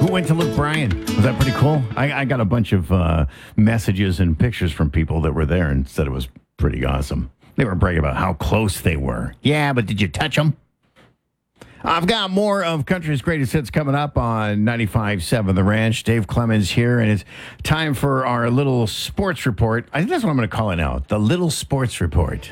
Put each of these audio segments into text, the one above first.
Who went to Luke Bryan? Was that pretty cool? I got a bunch of messages and pictures from people that were there and said it was pretty awesome. They were bragging about how close they were. Yeah, but did you touch them? I've got more of Country's Greatest Hits coming up on 95.7 The Ranch. Dave Clemens here, and it's time for our little sports report. I think that's what I'm going to call it now, the little sports report.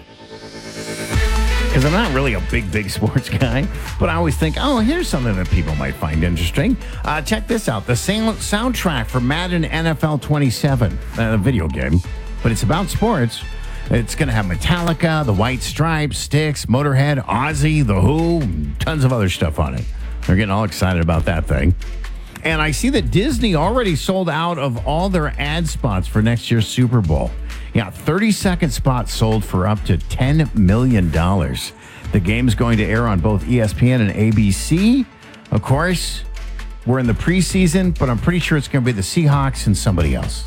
Because I'm not really a big sports guy, but I always think, here's something that people might find interesting. Check this out. The soundtrack for Madden NFL 27, a video game, but it's about sports. It's going to have Metallica, the White Stripes, Styx, Motorhead, Ozzy, The Who, tons of other stuff on it. They're getting all excited about that thing. And I see that Disney already sold out of all their ad spots for next year's Super Bowl. Yeah, 30-second spots sold for up to $10 million. The game's going to air on both ESPN and ABC. Of course, we're in the preseason, but I'm pretty sure it's going to be the Seahawks and somebody else.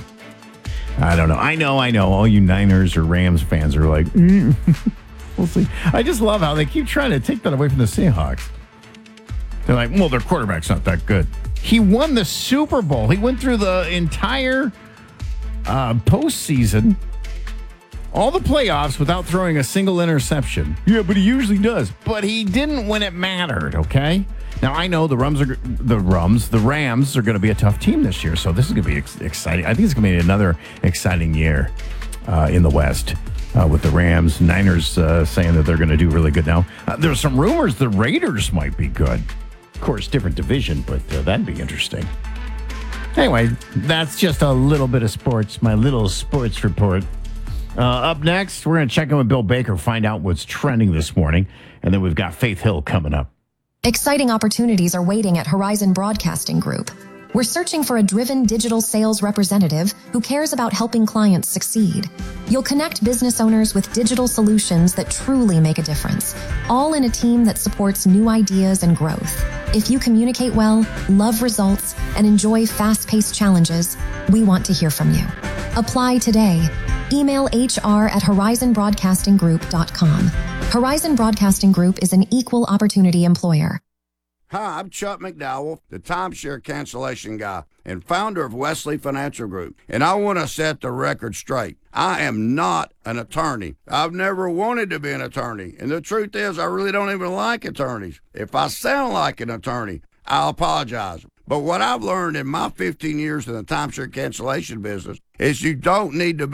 I don't know. I know. All you Niners or Rams fans are like, we'll see. I just love how they keep trying to take that away from the Seahawks. They're like, well, their quarterback's not that good. He won the Super Bowl. He went through the entire postseason, all the playoffs without throwing a single interception. Yeah, but he usually does. But he didn't when it mattered, okay? Now, I know the Rams are going to be a tough team this year, so this is going to be exciting. I think it's going to be another exciting year in the West with the Rams. Niners saying that they're going to do really good now. There's some rumors the Raiders might be good. Of course, different division, but that'd be interesting. Anyway, that's just a little bit of sports, my little sports report. Up next, we're going to check in with Bill Baker, find out what's trending this morning, and then we've got Faith Hill coming up. Exciting opportunities are waiting at Horizon Broadcasting Group. We're searching for a driven digital sales representative who cares about helping clients succeed. You'll connect business owners with digital solutions that truly make a difference, all in a team that supports new ideas and growth. If you communicate well, love results, and enjoy fast-paced challenges, we want to hear from you. Apply today. Email hr@horizonbroadcastinggroup.com. Horizon Broadcasting Group is an equal opportunity employer. Hi, I'm Chuck McDowell, the timeshare cancellation guy and founder of Wesley Financial Group, and I want to set the record straight. I am not an attorney. I've never wanted to be an attorney, and the truth is I really don't even like attorneys. If I sound like an attorney, I'll apologize. But what I've learned in my 15 years in the timeshare cancellation business is you don't need to